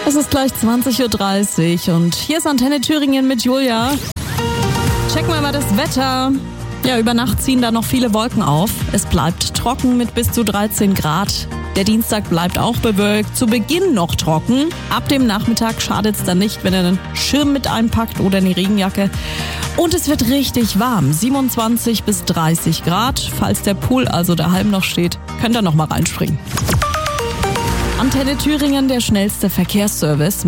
Es ist gleich 20:30 Uhr und hier ist Antenne Thüringen mit Julia. Checken wir mal das Wetter. Ja, über Nacht ziehen da noch viele Wolken auf. Es bleibt trocken mit bis zu 13 Grad. Der Dienstag bleibt auch bewölkt, zu Beginn noch trocken. Ab dem Nachmittag schadet es dann nicht, wenn ihr einen Schirm mit einpackt oder eine Regenjacke. Und es wird richtig warm, 27 bis 30 Grad. Falls der Pool also daheim noch steht, könnt ihr noch mal reinspringen. Antenne Thüringen, der schnellste Verkehrsservice.